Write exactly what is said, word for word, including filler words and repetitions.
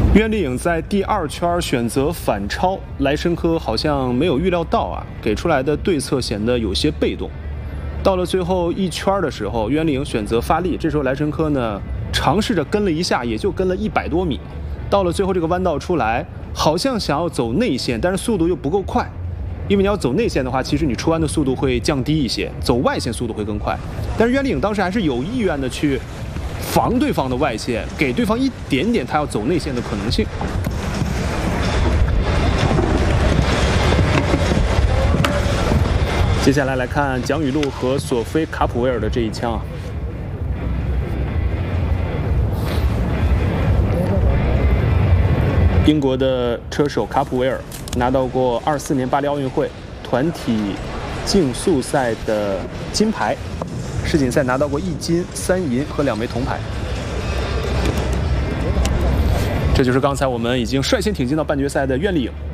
袁丽颖在第二圈选择反超，莱申科好像没有预料到啊，给出来的对策显得有些被动。到了最后一圈的时候，袁丽颖选择发力，这时候莱申科呢尝试着跟了一下，也就跟了一百多米。到了最后这个弯道出来，好像想要走内线，但是速度又不够快。因为你要走内线的话，其实你出弯的速度会降低一些，走外线速度会更快。但是袁丽颖当时还是有意愿的去防对方的外线，给对方一点点他要走内线的可能性。接下来来看蒋雨露和索菲卡普维尔的这一枪啊。英国的车手卡普维尔拿到过二四年巴黎奥运会团体竞速赛的金牌，世锦赛拿到过一金、三银和两枚铜牌。这就是刚才我们已经率先挺进到半决赛的袁丽颖。